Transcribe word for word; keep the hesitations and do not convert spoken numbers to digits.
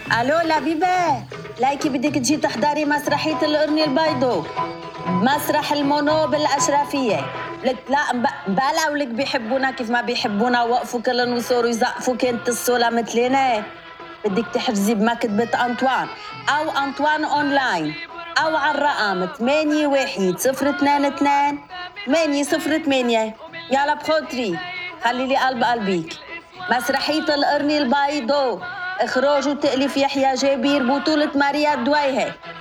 الو لبيبه، لايكي بدك تجي تحضري مسرحية القرن البيضو، مسرح المونو بالأشرفية. لك لا مبالغ ولك بيحبونا كيف ما بيحبونا، وقفوا كلن وصوروا يزقفوا كنت الصولة مثلنا. بدك تحجزي بمكتبة أنطوان أو أنطوان أونلاين أو على الرقم ثمانية واحد صفر اثنين اثنين ثمانية صفر ثمانية. يلا بخاطري خلي لي قلب قلبيك. مسرحية القرن البيضو، إخراج وتأليف يحيى جابير، بطولة ماريا الدويهة.